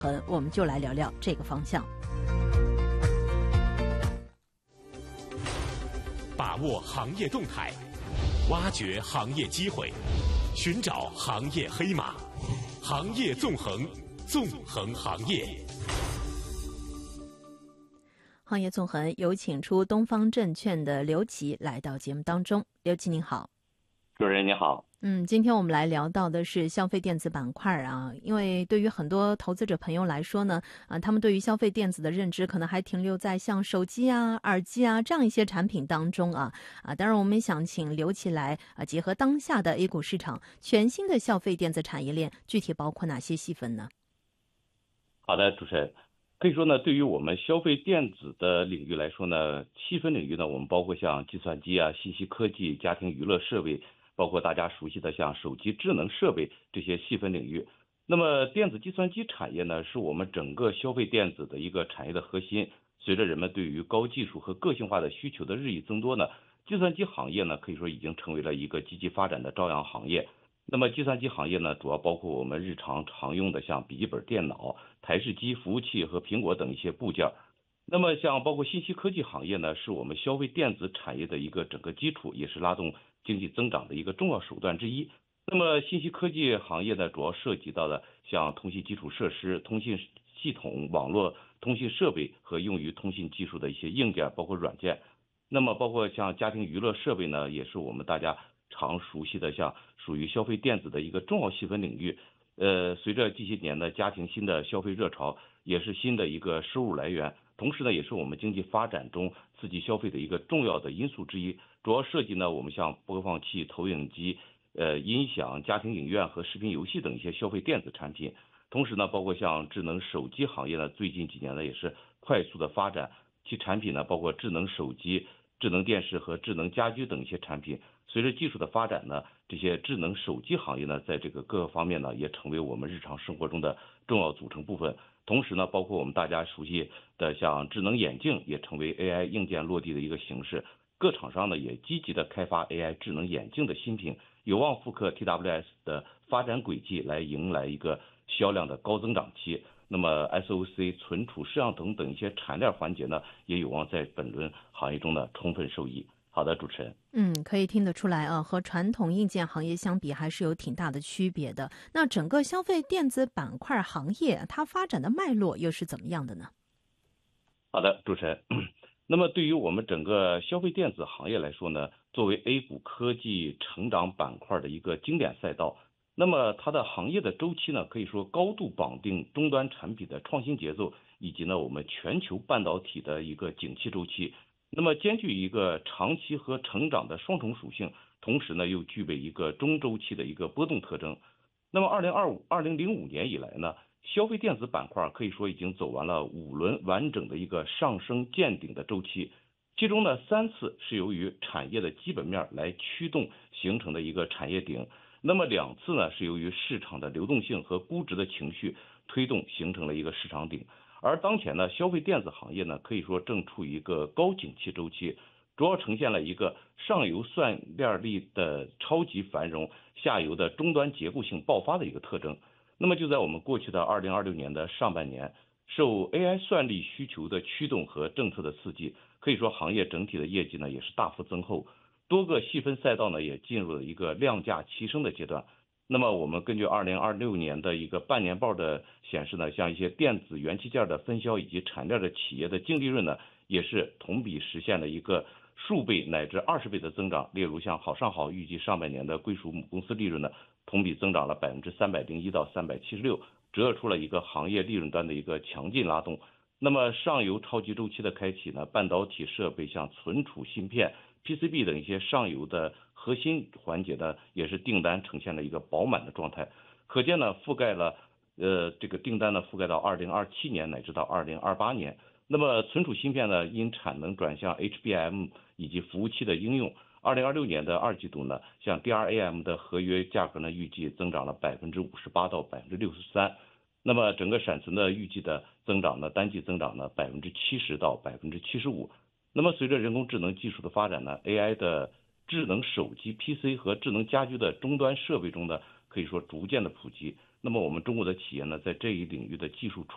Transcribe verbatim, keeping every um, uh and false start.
我们就来聊聊这个方向。 把握行业动态，挖掘行业机会，寻找行业黑马，行业纵横，纵横行业。 行业纵横有请出东方证券的刘琦来到节目当中。刘琦您好。 主持人你好。 嗯，今天我们来聊到的是消费电子板块啊，因为对于很多投资者朋友来说呢，啊，他们对于消费电子的认知可能还停留在像手机啊、耳机啊这样一些产品当中啊啊，当然我们想请刘琦来啊，结合当下的 A 股市场，全新的消费电子产业链具体包括哪些细分呢？ 好的，主持人，可以说呢，对于我们消费电子的领域来说呢，细分领域呢，我们包括像计算机啊、信息科技、家庭娱乐设备。包括大家熟悉的像手机智能设备这些细分领域。那么电子计算机产业呢，是我们整个消费电子的一个产业的核心。随着人们对于高技术和个性化的需求的日益增多呢，计算机行业呢可以说已经成为了一个积极发展的朝阳行业。那么计算机行业呢，主要包括我们日常常用的像笔记本电脑、台式机、服务器和苹果等一些部件。那么像包括信息科技行业呢，是我们消费电子产业的一个整个基础，也是拉动经济增长的一个重要手段之一。那么信息科技行业呢，主要涉及到的像通信基础设施、通信系统、网络通信设备和用于通信技术的一些硬件，包括软件。那么包括像家庭娱乐设备呢，也是我们大家常熟悉的，像属于消费电子的一个重要细分领域。呃，随着这些年的家庭新的消费热潮，也是新的一个收入来源。同时呢，也是我们经济发展中刺激消费的一个重要的因素之一。主要涉及呢，我们像播放器、投影机、呃音响、家庭影院和视频游戏等一些消费电子产品。同时呢，包括像智能手机行业呢，最近几年呢也是快速的发展，其产品呢包括智能手机、智能电视和智能家居等一些产品。随着技术的发展呢，这些智能手机行业呢，在这个各个方面呢，也成为我们日常生活中的重要组成部分。同时呢，包括我们大家熟悉的像智能眼镜，也成为 A I 硬件落地的一个形式。各厂商呢也积极的开发 A I 智能眼镜的新品，有望复刻 T W S 的发展轨迹，来迎来一个销量的高增长期。那么 S O C、存储、摄像头等一些产链环节呢，也有望在本轮行业中呢充分受益。好的，主持人。 嗯，可以听得出来啊，和传统硬件行业相比，还是有挺大的区别的。那整个消费电子板块行业，它发展的脉络又是怎么样的呢？ 好的，主持人。那么对于我们整个消费电子行业来说呢，作为 A 股科技成长板块的一个经典赛道，那么它的行业的周期呢，可以说高度绑定终端产品的创新节奏，以及呢我们全球半导体的一个景气周期。那么兼具一个长期和成长的双重属性，同时呢又具备一个中周期的一个波动特征。那么二零二五、二零零五年以来呢，消费电子板块可以说已经走完了五轮完整的一个上升见顶的周期，其中呢三次是由于产业的基本面来驱动形成的一个产业顶，那么两次呢是由于市场的流动性和估值的情绪推动形成了一个市场顶。而当前呢，消费电子行业呢，可以说正处于一个高景气周期，主要呈现了一个上游算链力的超级繁荣，下游的终端结构性爆发的一个特征。那么就在我们过去的二零二六年的上半年，受 A I 算力需求的驱动和政策的刺激，可以说行业整体的业绩呢也是大幅增厚，多个细分赛道呢也进入了一个量价齐升的阶段。那么我们根据二零二六年的一个半年报的显示呢，像一些电子元器件的分销以及产链的企业的净利润呢，也是同比实现了一个数倍乃至二十倍的增长。例如像好上好预计上半年的归属母公司利润呢，同比增长了百分之三百零一到三百七十六，折射出了一个行业利润端的一个强劲拉动。那么上游超级周期的开启呢，半导体设备像存储芯片、P C B 等一些上游的核心环节呢，也是订单呈现了一个饱满的状态，可见呢覆盖了呃这个订单呢覆盖到二零二七年乃至到二零二八年。那么存储芯片呢，因产能转向 H B M 以及服务器的应用，二零二六年的二季度呢，像 D R A M 的合约价格呢预计增长了百分之五十八到百分之六十三。那么整个闪存的预计的增长呢，单季增长呢百分之七十到百分之七十五。那么随着人工智能技术的发展呢 ，A I 的智能手机、P C 和智能家居的终端设备中呢，可以说逐渐的普及。那么我们中国的企业呢，在这一领域的技术